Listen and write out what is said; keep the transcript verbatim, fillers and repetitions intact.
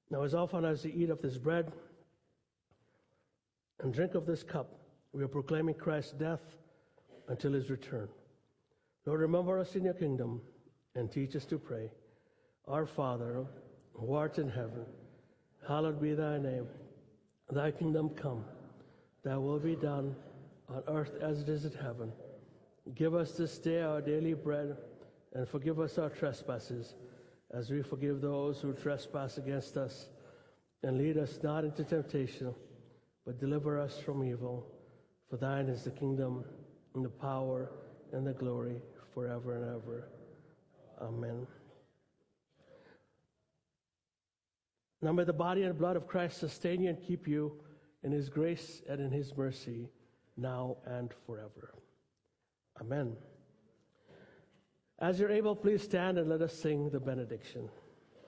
Now, as often as you eat of this bread and drink of this cup, we are proclaiming Christ's death until his return. Lord, remember us in your kingdom and teach us to pray. Our Father, who art in heaven, hallowed be thy name. Thy kingdom come, thy will be done on earth as it is in heaven. Give us this day our daily bread, and forgive us our trespasses, as we forgive those who trespass against us. And lead us not into temptation, but deliver us from evil. For thine is the kingdom, and the power, and the glory, forever and ever. Amen. Now may the body and blood of Christ sustain you and keep you in his grace and in his mercy, now and forever. Amen. As you're able, please stand and let us sing the benediction.